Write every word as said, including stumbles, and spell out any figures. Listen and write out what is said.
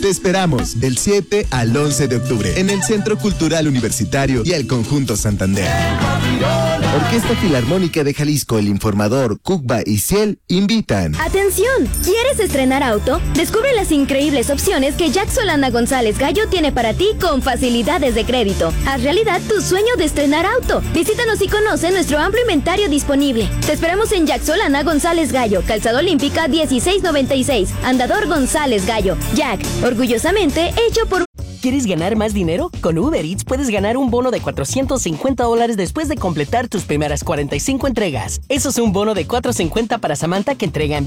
Te esperamos del siete al once de octubre en el Centro Cultural Universitario y el Conjunto Santander. Orquesta Filarmónica de Jalisco, El Informador, Cucba y Ciel invitan. ¡Atención! ¿Quieres estrenar auto? Descubre las increíbles opciones que Jack Solana González Gallo tiene para ti con facilidades de crédito. Haz realidad tu sueño de estrenar auto. Visítanos y conoce nuestro amplio inventario disponible. Te esperamos en Jack Solana González Gallo, Calzada Olímpica dieciséis noventa y seis, Andador González Gallo. Jack, orgullosamente hecho por... ¿Quieres ganar más dinero? Con Uber Eats puedes ganar un bono de cuatrocientos cincuenta dólares después de completar tus primeras cuarenta y cinco entregas. Eso es un bono de cuatrocientos cincuenta para Samantha que entrega en